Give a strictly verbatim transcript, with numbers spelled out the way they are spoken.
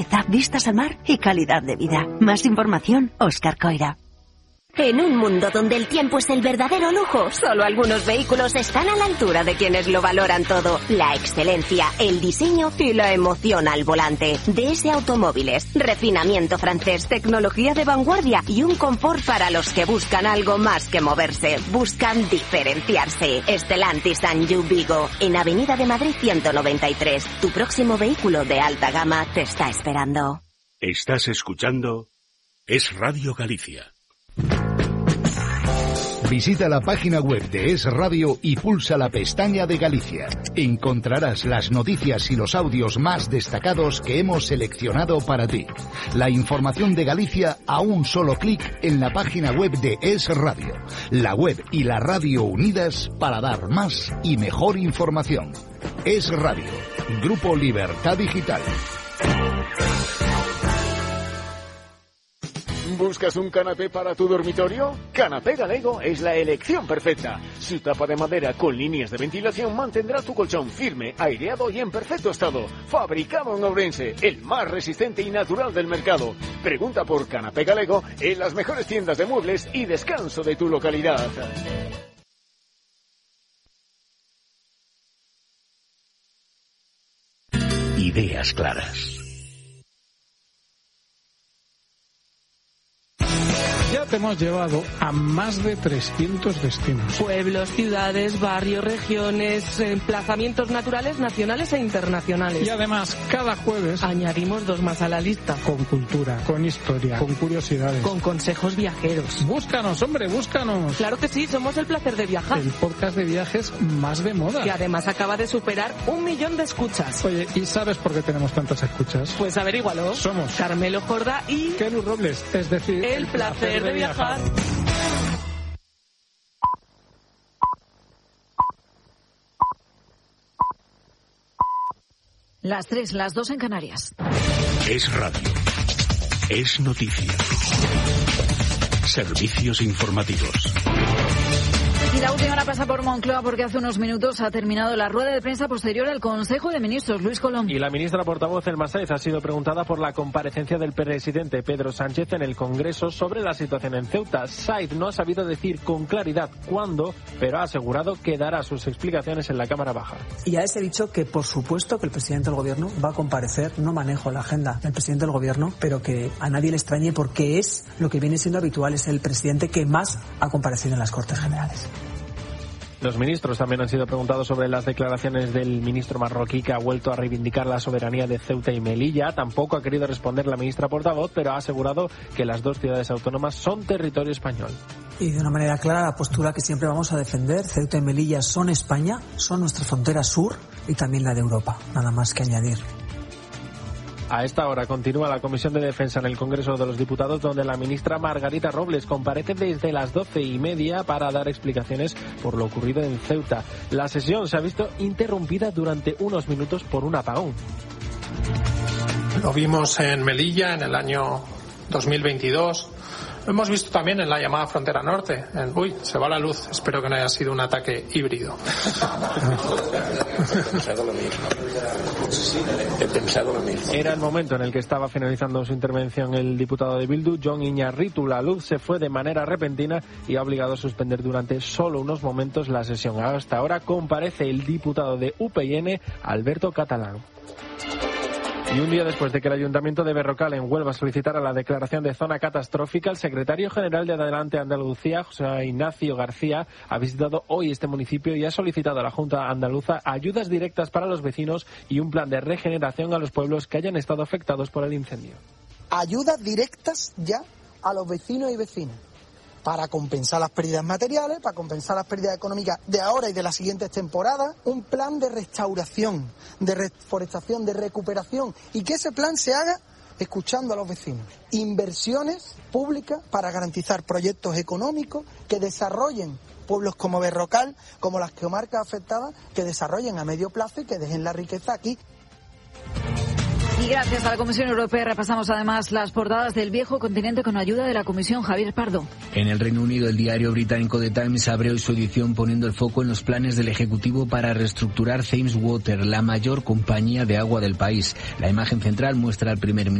Vistas al mar y calidad de vida. Más información, Óscar Coira. En un mundo donde el tiempo es el verdadero lujo, solo algunos vehículos están a la altura de quienes lo valoran todo. La excelencia, el diseño y la emoción al volante. D S Automóviles, refinamiento francés, tecnología de vanguardia y un confort para los que buscan algo más que moverse. Buscan diferenciarse. Stellantis and You Vigo, en Avenida de Madrid ciento noventa y tres. Tu próximo vehículo de alta gama te está esperando. Estás escuchando Es Radio Galicia. Visita la página web de Es Radio y pulsa la pestaña de Galicia. Encontrarás las noticias y los audios más destacados que hemos seleccionado para ti. La información de Galicia a un solo clic en la página web de Es Radio. La web y la radio unidas para dar más y mejor información. Es Radio, Grupo Libertad Digital. ¿Buscas un canapé para tu dormitorio? Canapé Galego es la elección perfecta. Su tapa de madera con líneas de ventilación mantendrá tu colchón firme, aireado y en perfecto estado. Fabricado en Ourense, el más resistente y natural del mercado. Pregunta por Canapé Galego en las mejores tiendas de muebles y descanso de tu localidad. Ideas claras. Ya te hemos llevado a más de trescientos destinos. Pueblos, ciudades, barrios, regiones, emplazamientos naturales, nacionales e internacionales. Y además, cada jueves añadimos dos más a la lista. Con cultura, con historia, con curiosidades. Con consejos viajeros. Búscanos, hombre, búscanos. Claro que sí, somos El Placer de Viajar. El podcast de viajes más de moda. Que además acaba de superar un millón de escuchas. Oye, ¿y sabes por qué tenemos tantas escuchas? Pues averígualo. Somos Carmelo Jorda y Kelu Robles, es decir, El, el Placer, placer de viajar. Las tres, las dos en Canarias. Es radio. Es noticia. Servicios informativos. Y la última hora pasa por Moncloa porque hace unos minutos ha terminado la rueda de prensa posterior al Consejo de Ministros. Luis Colón. Y la ministra portavoz Elma Sáez ha sido preguntada por la comparecencia del presidente Pedro Sánchez en el Congreso sobre la situación en Ceuta. Sáez no ha sabido decir con claridad cuándo, pero ha asegurado que dará sus explicaciones en la Cámara Baja. Y a ese dicho que por supuesto que el presidente del Gobierno va a comparecer. No manejo la agenda del presidente del Gobierno, pero que a nadie le extrañe porque es lo que viene siendo habitual, es el presidente que más ha comparecido en las Cortes Generales. Los ministros también han sido preguntados sobre las declaraciones del ministro marroquí que ha vuelto a reivindicar la soberanía de Ceuta y Melilla. Tampoco ha querido responder la ministra portavoz, pero ha asegurado que las dos ciudades autónomas son territorio español. Y de una manera clara la postura que siempre vamos a defender. Ceuta y Melilla son España, son nuestra frontera sur y también la de Europa. Nada más que añadir. A esta hora continúa la Comisión de Defensa en el Congreso de los Diputados, donde la ministra Margarita Robles comparece desde las doce y media para dar explicaciones por lo ocurrido en Ceuta. La sesión se ha visto interrumpida durante unos minutos por un apagón. Lo vimos en Melilla en el año dos mil veintidós. Lo hemos visto también en la llamada Frontera Norte. En, uy, se va la luz. Espero que no haya sido un ataque híbrido. He pensado lo mismo. He pensado lo mismo. Era el momento en el que estaba finalizando su intervención el diputado de Bildu, Jon Iñarritu. La luz se fue de manera repentina y ha obligado a suspender durante solo unos momentos la sesión. Hasta ahora comparece el diputado de U P N, Alberto Catalán. Y un día después de que el Ayuntamiento de Berrocal en Huelva solicitara la declaración de zona catastrófica, el secretario general de Adelante Andalucía, José Ignacio García, ha visitado hoy este municipio y ha solicitado a la Junta Andaluza ayudas directas para los vecinos y un plan de regeneración a los pueblos que hayan estado afectados por el incendio. Ayudas directas ya a los vecinos y vecinas, para compensar las pérdidas materiales, para compensar las pérdidas económicas de ahora y de las siguientes temporadas, un plan de restauración, de reforestación, de recuperación, y que ese plan se haga escuchando a los vecinos. Inversiones públicas para garantizar proyectos económicos que desarrollen pueblos como Berrocal, como las comarcas afectadas, que desarrollen a medio plazo y que dejen la riqueza aquí. Y gracias a la Comisión Europea repasamos además las portadas del viejo continente con ayuda de la Comisión. Javier Pardo. En el Reino Unido, el diario británico The Times abre hoy su edición poniendo el foco en los planes del Ejecutivo para reestructurar Thames Water, la mayor compañía de agua del país. La imagen central muestra al primer ministro